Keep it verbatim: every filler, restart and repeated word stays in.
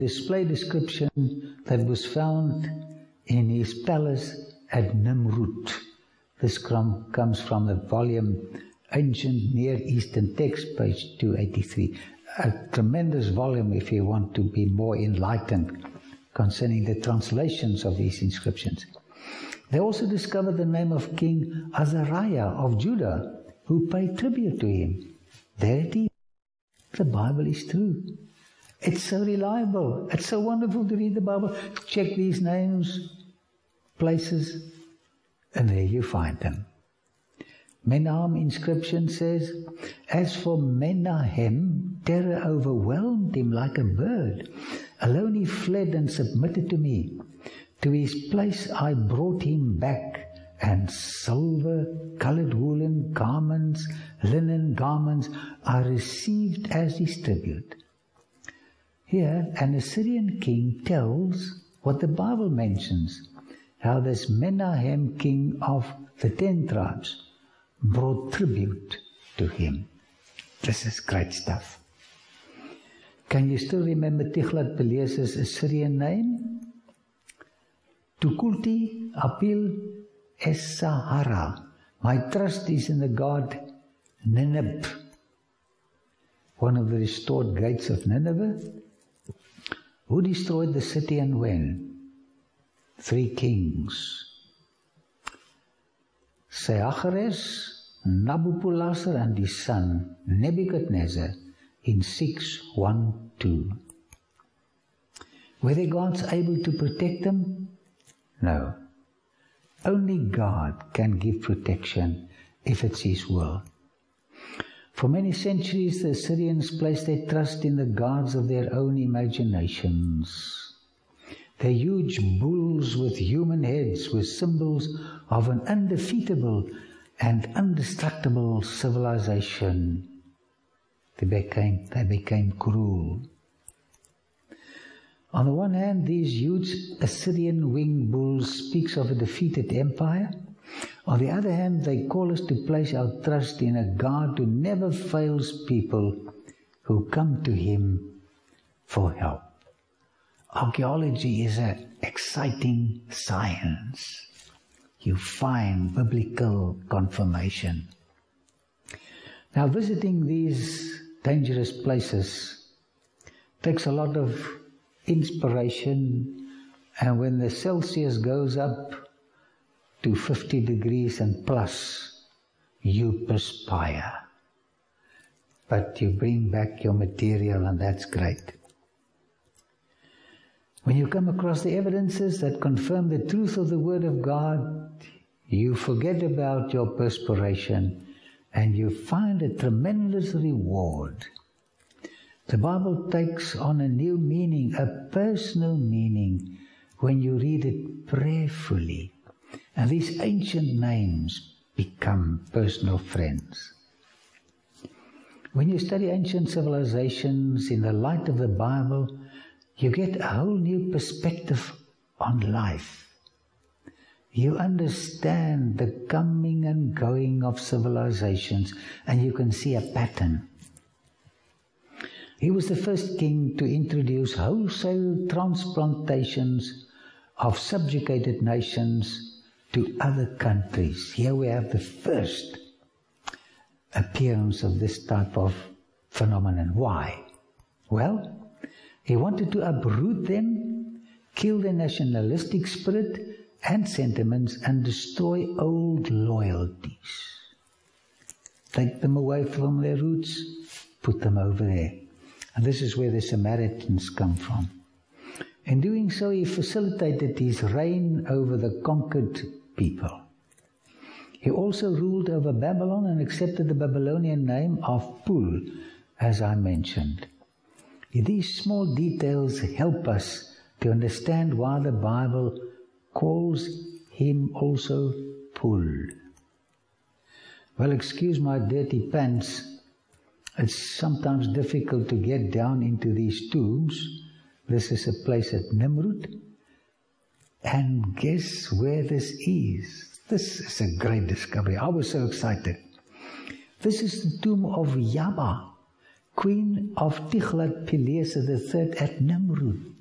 display description that was found in his palace at Nimrud. This comes from the volume Ancient Near Eastern Text, page two eighty-three. A tremendous volume if you want to be more enlightened concerning the translations of these inscriptions. They also discovered the name of King Azariah of Judah, who paid tribute to him. There it is. The Bible is true. It's so reliable. It's so wonderful to read the Bible. Check these names, places, and there you find them. Menahem inscription says, as for Menahem, terror overwhelmed him like a bird. Alone he fled and submitted to me. To his place I brought him back, and silver, colored woolen garments, linen garments I received as his tribute. Here, an Assyrian king tells what the Bible mentions, how this Menahem, king of the ten tribes, brought tribute to him. This is great stuff. Can you still remember Tiglath-Pileser's Assyrian name? Tukulti Apil Es-Sahara. My trust is in the god Nineveh, one of the restored gates of Nineveh. Who destroyed the city and when? Three kings. Sennacherib, Nabopolassar and his son Nebuchadnezzar in six one two. Were the gods able to protect them? No. Only God can give protection if it's His will. For many centuries, the Assyrians placed their trust in the gods of their own imaginations. Their huge bulls with human heads were symbols of an undefeatable and indestructible civilization. They became, they became cruel. On the one hand, these huge Assyrian winged bulls speaks of a defeated empire. On the other hand, they call us to place our trust in a God who never fails people who come to Him for help. Archaeology is an exciting science. You find biblical confirmation. Now, visiting these dangerous places takes a lot of inspiration, and when the Celsius goes up to fifty degrees and plus, you perspire. But you bring back your material, and that's great. When you come across the evidences that confirm the truth of the Word of God, you forget about your perspiration and you find a tremendous reward. The Bible takes on a new meaning, a personal meaning, when you read it prayerfully. And these ancient names become personal friends. When you study ancient civilizations in the light of the Bible, you get a whole new perspective on life. You understand the coming and going of civilizations, and you can see a pattern. He was the first king to introduce wholesale transplantations of subjugated nations to other countries. Here we have the first appearance of this type of phenomenon. Why? Well, he wanted to uproot them, kill their nationalistic spirit and sentiments, and destroy old loyalties. Take them away from their roots, put them over there. And this is where the Samaritans come from. In doing so, he facilitated his reign over the conquered people. He also ruled over Babylon and accepted the Babylonian name of Pul, as I mentioned. These small details help us to understand why the Bible calls him also Pul. Well, excuse my dirty pants. It's sometimes difficult to get down into these tombs. This is a place at Nimrud. And guess where this is? This is a great discovery. I was so excited. This is the tomb of Yahweh, queen of Tiglath-Pileser the third at Nimrud.